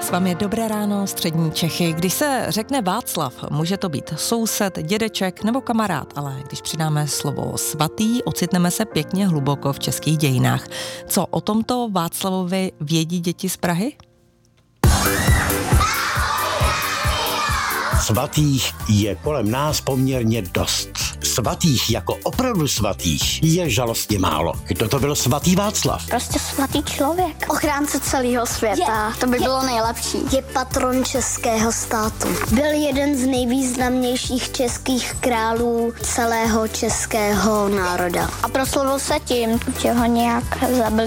S vámi dobré ráno, střední Čechy. Když se řekne Václav, může to být soused, dědeček nebo kamarád, ale když přidáme slovo svatý, ocitneme se pěkně hluboko v českých dějinách. Co o tomto Václavovi vědí děti z Prahy? Svatých je kolem nás poměrně dost. Svatých jako opravdu svatých je žalostně málo. Kdo to byl svatý Václav? Prostě svatý člověk. Ochránce celého světa. To by bylo nejlepší. Je patron českého státu. Byl jeden z nejvýznamnějších českých králů celého českého národa. A proslavil se tím, že ho nějak zabili